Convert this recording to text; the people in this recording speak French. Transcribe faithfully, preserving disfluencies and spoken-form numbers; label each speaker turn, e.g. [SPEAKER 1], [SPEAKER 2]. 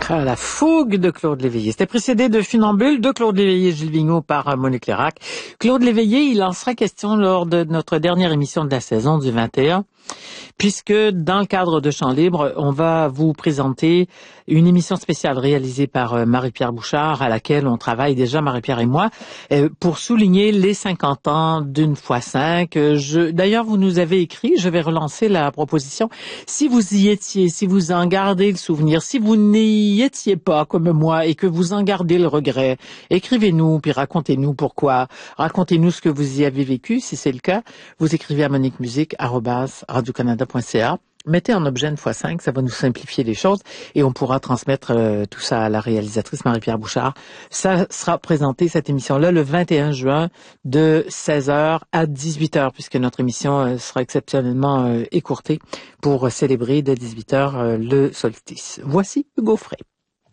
[SPEAKER 1] Ah, la fougue de Claude Léveillé. C'était précédé de Funambule de Claude Léveillé et Gilles Vigneault par Monique Lérac. Claude Léveillé, il en sera question lors de notre dernière émission de la saison du vingt et un, puisque dans le cadre de Chant Libre, on va vous présenter une émission spéciale réalisée par Marie-Pierre Bouchard, à laquelle on travaille déjà, Marie-Pierre et moi, pour souligner les cinquante ans d'une fois cinq. Je, d'ailleurs, vous nous avez écrit, je vais relancer la proposition. Si vous y étiez, si vous en gardez le souvenir, si vous n'y étiez pas comme moi et que vous en gardez le regret, écrivez-nous puis racontez-nous pourquoi. Racontez-nous ce que vous y avez vécu, si c'est le cas. Vous écrivez à moniquemusique arobase radiocanada point c a. Mettez en objet une fois cinq, ça va nous simplifier les choses et on pourra transmettre euh, tout ça à la réalisatrice Marie-Pierre Bouchard. Ça sera présenté, cette émission-là, le vingt et un juin de seize heures à dix-huit heures, puisque notre émission euh, sera exceptionnellement euh, écourtée pour célébrer dès dix-huit heures euh, le solstice. Voici Hugo Frey.